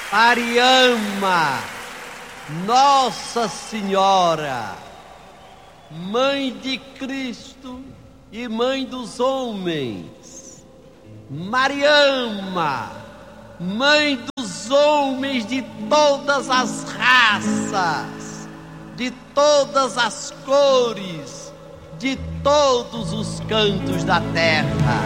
Mariama, Nossa Senhora, Mãe de Cristo e Mãe dos homens. Mariama, Mãe dos homens de todas as raças, de todas as cores, de todos os cantos da terra.